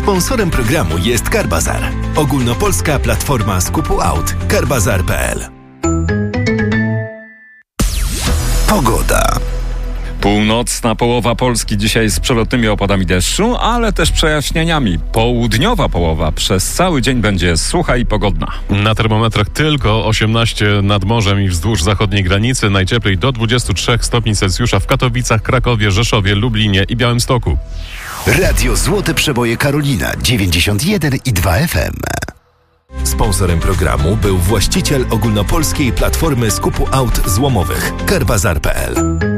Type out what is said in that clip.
Sponsorem programu jest Carbazar. Ogólnopolska platforma skupu aut. Carbazar.pl. Pogoda. Północna połowa Polski dzisiaj z przelotnymi opadami deszczu, ale też przejaśnieniami. Południowa połowa przez cały dzień będzie sucha i pogodna. Na termometrach tylko 18 nad morzem i wzdłuż zachodniej granicy, najcieplej do 23 stopni Celsjusza w Katowicach, Krakowie, Rzeszowie, Lublinie i Białymstoku. Radio Złote Przeboje Karolina 91,2 FM. Sponsorem programu był właściciel ogólnopolskiej platformy skupu aut złomowych Carbazar.pl.